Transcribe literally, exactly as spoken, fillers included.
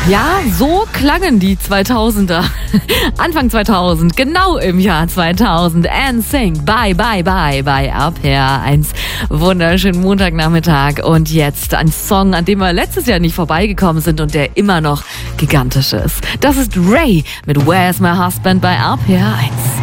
Ja, so klangen die zweitausender. Anfang zweitausend, genau im Jahr zweitausend. N Sync, bye, bye, bye, bei R P R eins. Wunderschönen Montagnachmittag. Und jetzt ein Song, an dem wir letztes Jahr nicht vorbeigekommen sind und der immer noch gigantisch ist. Das ist Ray mit Where's My Husband bei R P R eins.